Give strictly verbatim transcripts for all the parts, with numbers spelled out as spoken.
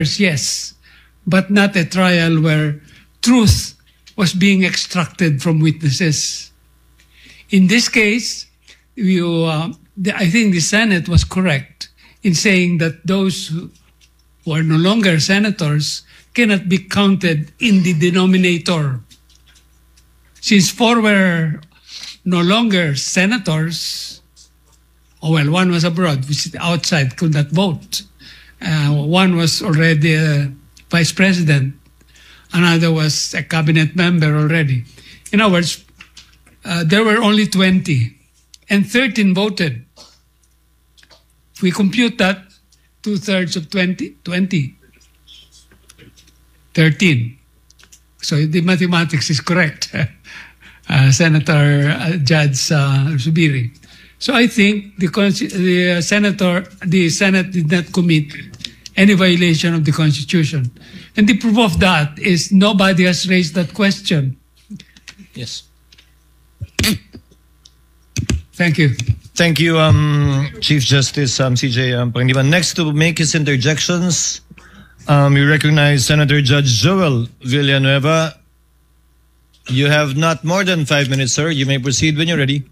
yes, but not a trial where truth was being extracted from witnesses. In this case, you, uh, the, I think the Senate was correct in saying that those who are no longer senators cannot be counted in the denominator. Since four were no longer senators, oh well, one was abroad, which is outside, could not vote. Uh, one was already a vice president. Another was a cabinet member already. In other words, uh, there were only twenty, and thirteen voted. If we compute that, two-thirds of twenty, twenty, thirteen. So the mathematics is correct, uh, Senator uh, Judge uh, Zubiri. So I think the, the uh, senator, the Senate did not commit any violation of the Constitution. And the proof of that is nobody has raised that question. Yes. Thank you. Thank you, um, Chief Justice um, C J um, Panganiban. Next to make his interjections, um, we recognize Senator Judge Joel Villanueva. You have not more than five minutes, sir. You may proceed when you're ready.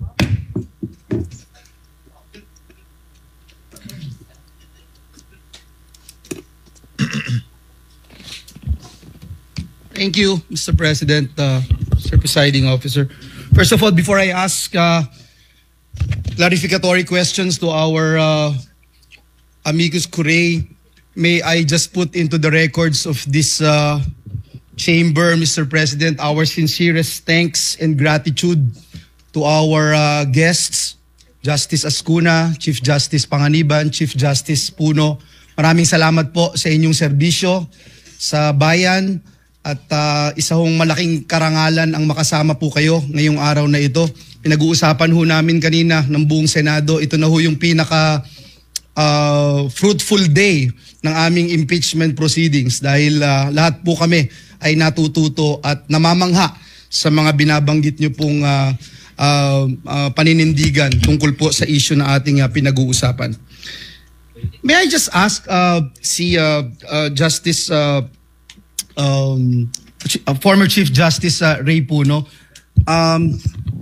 Thank you, Mister President, uh, Mister Presiding Officer. First of all, before I ask uh, clarificatory questions to our uh, amicus curiae, may I just put into the records of this uh, chamber, Mister President, our sincerest thanks and gratitude to our uh, guests, Justice Ascuna, Chief Justice Panganiban, Chief Justice Puno. Maraming salamat po sa inyong serbisyo sa bayan. At uh, isa hong malaking karangalan ang makasama po kayo ngayong araw na ito. Pinag-uusapan ho namin kanina ng buong Senado. Ito na ho yung pinaka uh, fruitful day ng aming impeachment proceedings dahil uh, lahat po kami ay natututo at namamangha sa mga binabanggit nyo pong uh, uh, uh, paninindigan tungkol po sa issue na ating uh, pinag-uusapan. May I just ask uh, si uh, uh, Justice uh, Um, uh, former Chief Justice uh, Ray Puno, um,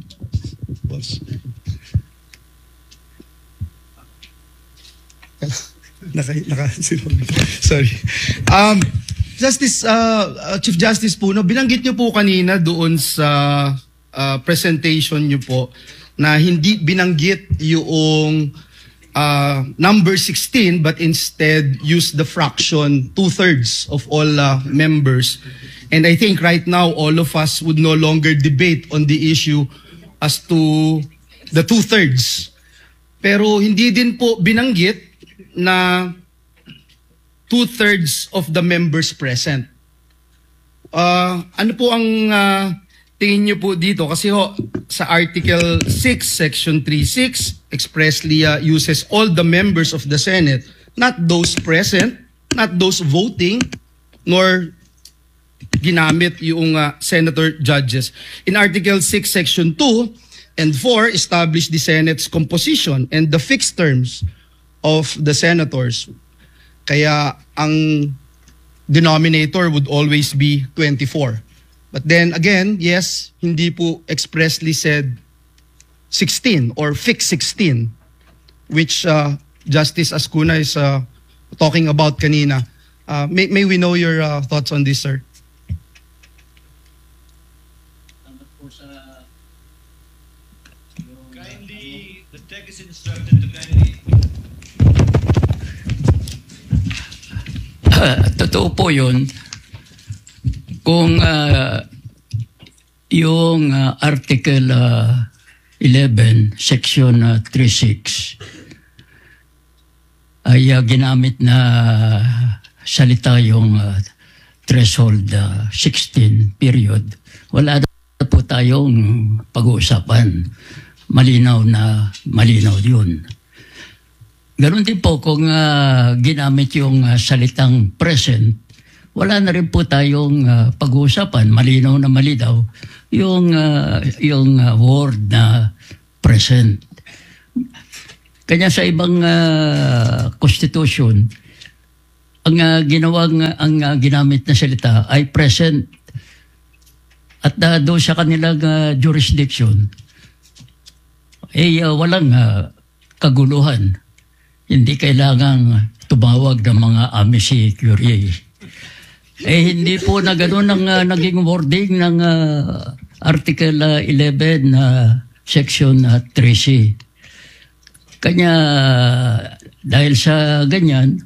naka, naka, sorry, um, Justice uh, uh, Chief Justice Puno, binanggit niyo po kanina doon sa uh, presentation niyo po na hindi binanggit yung Uh, number sixteen, but instead use the fraction two-thirds of all uh, members. And I think right now all of us would no longer debate on the issue as to the two-thirds. Pero hindi din po binanggit na two-thirds of the members present. Uh, ano po ang uh, tingin niyo po dito? Kasi ho, sa Article six, Section three six, expressly uh, uses all the members of the Senate, not those present, not those voting, nor ginamit yung uh, senator judges. In Article six, Section two and four, establish the Senate's composition and the fixed terms of the senators. Kaya ang denominator would always be twenty-four. But then again, yes, hindi po expressly said sixteen or fixed sixteen, which uh, Justice Ascuna is uh, talking about kanina. Uh, may, may we know your uh, thoughts on this, sir? Kindly, the tech is instructed to kindly. Uh, totoo po yun. Kung uh, yung uh, Article uh, eleven, Section uh, three six ay uh, ginamit na salita yung uh, threshold uh, sixteen period, wala na po tayong pag-uusapan. Malinaw na malinaw yun. Ganon din po kung uh, ginamit yung uh, salitang present, wala na rin po tayong uh, pag-uusapan. Malinaw na malinaw yung, uh, yung uh, word na present. Kanya sa ibang uh, constitution, ang uh, ginawang, uh, ang uh, ginamit na salita ay present at uh, doon sa kanilang uh, jurisdiction, eh uh, walang uh, kaguluhan. Hindi kailangang tumawag ng mga amici curiae. Eh hindi po na gano'n ang uh, naging wording ng uh, Article uh, eleven, uh, Section uh, three C. Kanya dahil sa ganyan,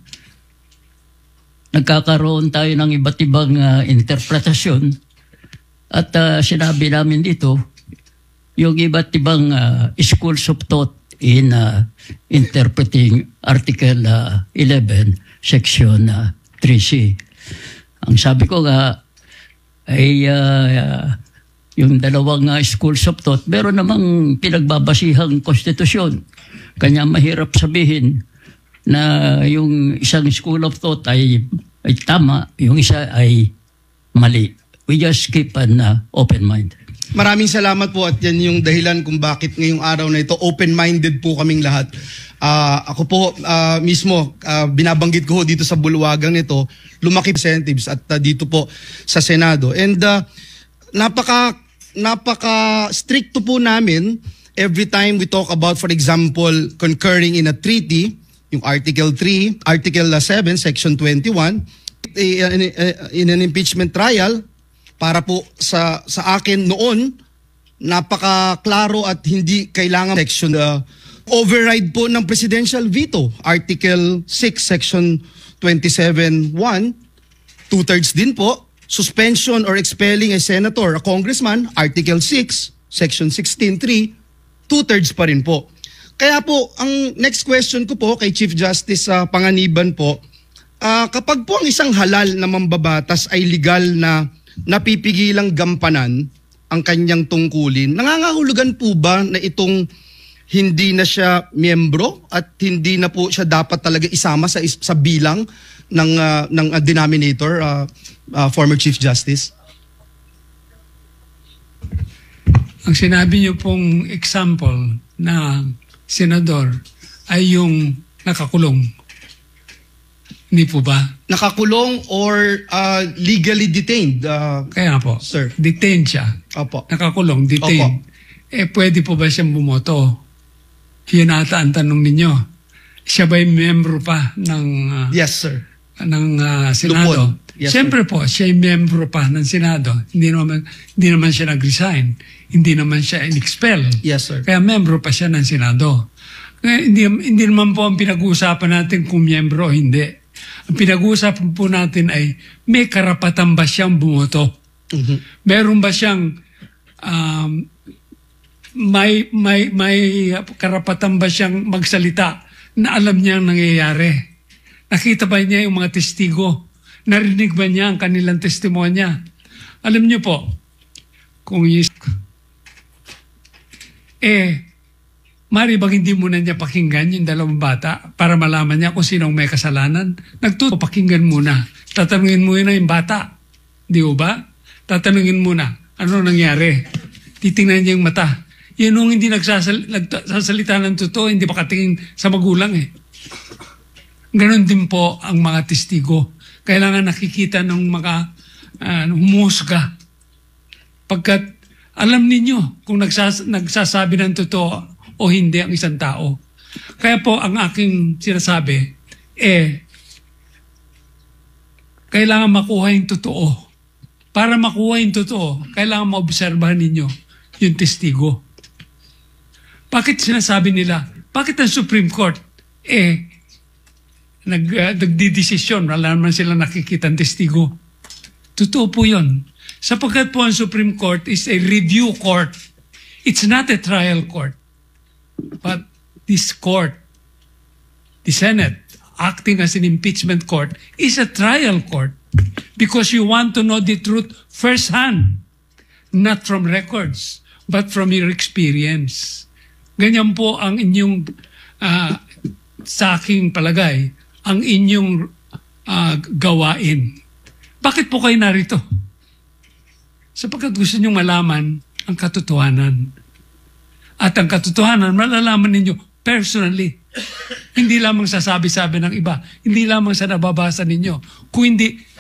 nagkakaroon tayo ng iba't ibang uh, interpretasyon at uh, sinabi namin dito, yung iba't ibang uh, schools of thought in uh, interpreting Article uh, eleven, Section uh, three C. Ang sabi ko nga ay uh, uh, yung dalawang uh, schools of thought, meron namang pinagbabasihang konstitusyon. Kanya mahirap sabihin na yung isang school of thought ay, ay tama, yung isa ay mali. We just keep an uh, open mind. Maraming salamat po at yan yung dahilan kung bakit ngayong araw na ito open-minded po kaming lahat. Uh, ako po uh, mismo, uh, binabanggit ko dito sa bulwagang nito, lumaki incentives at uh, dito po sa Senado. And uh, napaka, napaka stricto po namin every time we talk about, for example, concurring in a treaty, yung Article three, Article seven, Section twenty-one, in, in an impeachment trial, para po sa sa akin noon, napaka-klaro at hindi kailangan section uh, override po ng presidential veto. Article six, Section twenty-seven one, two-thirds din po. Suspension or expelling a senator, a congressman, Article six, Section sixteen three, two-thirds pa rin po. Kaya po, ang next question ko po kay Chief Justice uh, Panganiban po, uh, kapag po ang isang halal na mambabatas ay legal na napipigilang gampanan ang kanyang tungkulin, nangangahulugan po ba na itong hindi na siya miyembro at hindi na po siya dapat talaga isama sa sa bilang ng uh, ng uh, denominator, uh, uh, former Chief Justice? Ang sinabi niyo pong example na senador ay yung nakakulong. Hindi po ba? Nakakulong or uh, legally detained? Uh, Kaya po, sir. detained siya. Opo. Nakakulong, detained. Opo. Eh, pwede po ba siyang bumoto? Yun ata ang tanong ninyo. Siya ba'y membro pa ng, uh, yes, sir. ng uh, Senado? Yes, Siyempre po, siya ay membro pa ng Senado. Hindi naman, hindi naman siya nag-resign. Hindi naman siya in-expel. Yes, sir. Kaya membro pa siya ng Senado. Kaya hindi, hindi naman po ang pinag-uusapan natin kung membro o hindi. Ang pinag-uusapan po natin ay may karapatan ba siyang bumoto? Mm-hmm. Meron ba siyang um, may, may, may karapatan ba siyang magsalita na alam niya ang nangyayari? Nakita ba niya yung mga testigo? Narinig ba niya ang kanilang testimonya? Alam niyo po, kung is, eh, mari bang hindi muna niya pakinggan yung dalawang bata para malaman niya kung sinong may kasalanan? Nagtuto, pakinggan muna. Tatanungin muna yung bata. Di ba? Tatanungin muna, ano nangyari? Titingnan niya yung mata. Yun nung hindi nagsasal, nagsasalita ng totoo, hindi pa katingin sa magulang eh. Ganon din po ang mga testigo. Kailangan nakikita ng mga uh, humusga. Pagkat alam ninyo kung nagsas nagsasabi ng totoo o hindi ang isang tao. Kaya po ang aking sinasabi, eh, kailangan makuha yung totoo. Para makuha yung totoo, kailangan maobserbahan ninyo yung testigo. Bakit sinasabi nila? Bakit ang Supreme Court, eh, nag, uh, nagdidesisyon, wala naman sila nakikita ang testigo. Totoo po yun. Sapagkat po ang Supreme Court is a review court. It's not a trial court. But this court, the Senate, acting as an impeachment court, is a trial court because you want to know the truth firsthand, not from records, but from your experience. Ganyan po ang inyong, uh, sa aking palagay, ang inyong uh, gawain. Bakit po kayo narito? Sapagkat gusto niyong malaman ang katotohanan. At ang katotohanan, malalaman ninyo personally. Hindi lamang sa sabi-sabi ng iba. Hindi lamang sa nababasa ninyo. Kung hindi